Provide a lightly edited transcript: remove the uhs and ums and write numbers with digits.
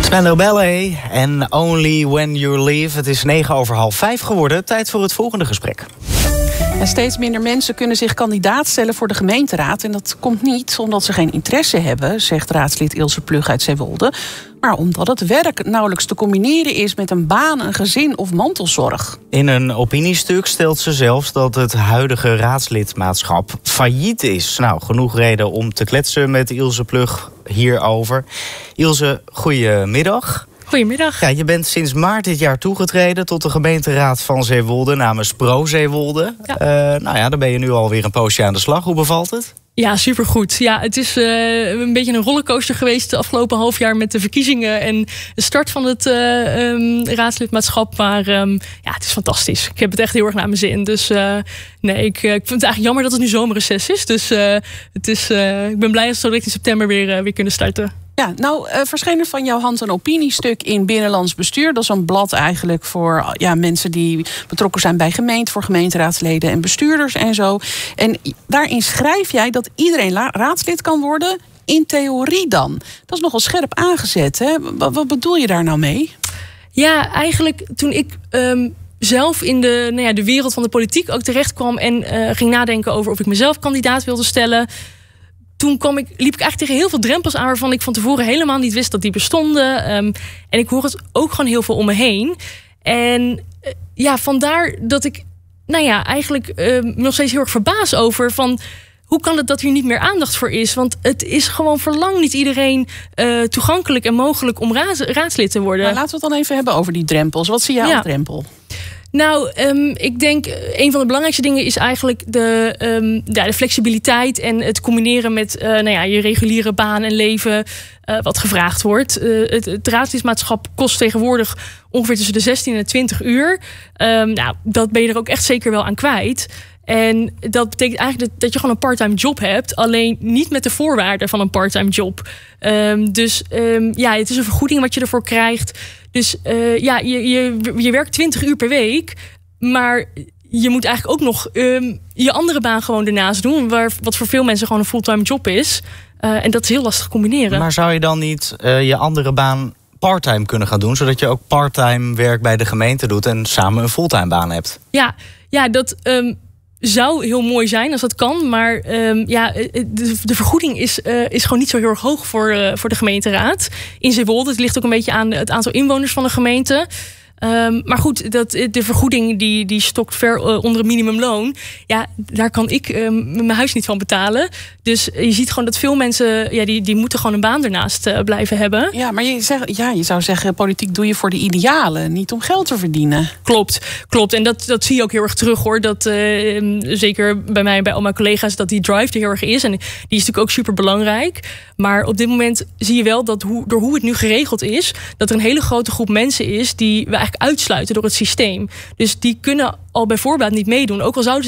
Spandau Ballet en Only When You Leave. Het is 5:09 geworden. Tijd voor het volgende gesprek. En steeds minder mensen kunnen zich kandidaat stellen voor de gemeenteraad. En dat komt niet omdat ze geen interesse hebben, zegt raadslid Ilse Plug uit Zeewolde. Maar omdat het werk nauwelijks te combineren is met een baan, een gezin of mantelzorg. In een opiniestuk stelt ze zelfs dat het huidige raadslidmaatschap failliet is. Nou, genoeg reden om te kletsen met Ilse Plug hierover. Ilse, goedemiddag. Goedemiddag. Ja, je bent sinds maart dit jaar toegetreden tot de gemeenteraad van Zeewolde namens Pro Zeewolde. Ja. Daar ben je nu alweer een poosje aan de slag. Hoe bevalt het? Ja, supergoed. Ja, het is een beetje een rollercoaster geweest de afgelopen half jaar met de verkiezingen en de start van het raadslidmaatschap. Maar het is fantastisch. Ik heb het echt heel erg naar mijn zin. Dus ik vind het eigenlijk jammer dat het nu zomerreces is. Dus ik ben blij dat we zo direct in september weer kunnen starten. Ja, verscheen er van jouw hand een opiniestuk in Binnenlands Bestuur. Dat is een blad eigenlijk voor mensen die betrokken zijn bij gemeente, voor gemeenteraadsleden en bestuurders en zo. En daarin schrijf jij dat iedereen raadslid kan worden, in theorie dan. Dat is nogal scherp aangezet, hè? Wat bedoel je daar nou mee? Ja, eigenlijk toen ik zelf in de wereld van de politiek ook terecht kwam en ging nadenken over of ik mezelf kandidaat wilde stellen, toen liep ik eigenlijk tegen heel veel drempels aan waarvan ik van tevoren helemaal niet wist dat die bestonden. En ik hoor het ook gewoon heel veel om me heen. En vandaar dat ik eigenlijk nog steeds heel erg verbaas over van hoe kan het dat hier niet meer aandacht voor is? Want het is gewoon voor lang niet iedereen toegankelijk en mogelijk om raadslid te worden. Maar laten we het dan even hebben over die drempels. Wat zie jij als drempel? Nou, ik denk een van de belangrijkste dingen is eigenlijk de flexibiliteit en het combineren met je reguliere baan en leven wat gevraagd wordt. Het raadslidmaatschap kost tegenwoordig ongeveer tussen de 16 en 20 uur. Dat ben je er ook echt zeker wel aan kwijt. En dat betekent eigenlijk dat je gewoon een parttime job hebt, alleen niet met de voorwaarden van een parttime job. Het is een vergoeding wat je ervoor krijgt. Dus je werkt 20 uur per week, maar je moet eigenlijk ook nog je andere baan gewoon ernaast doen, wat voor veel mensen gewoon een fulltime job is. En dat is heel lastig combineren. Maar zou je dan niet je andere baan parttime kunnen gaan doen, zodat je ook parttime werk bij de gemeente doet en samen een fulltime baan hebt? Ja, dat zou heel mooi zijn als dat kan, maar de vergoeding is gewoon niet zo heel erg hoog voor de gemeenteraad in Zeewolde. Het ligt ook een beetje aan het aantal inwoners van de gemeente. Maar goed, de vergoeding die stokt ver onder het minimumloon. Ja, daar kan ik mijn huis niet van betalen. Dus je ziet gewoon dat veel mensen die moeten gewoon een baan ernaast blijven hebben. Ja, maar je zou zeggen, politiek doe je voor de idealen, niet om geld te verdienen. Klopt. En dat zie je ook heel erg terug, hoor. Dat zeker bij mij en bij al mijn collega's, dat die drive er heel erg is. En die is natuurlijk ook super belangrijk. Maar op dit moment zie je wel dat door hoe het nu geregeld is, dat er een hele grote groep mensen is die we eigenlijk uitsluiten door het systeem. Dus die kunnen al bij voorbaat niet meedoen. Ook al zouden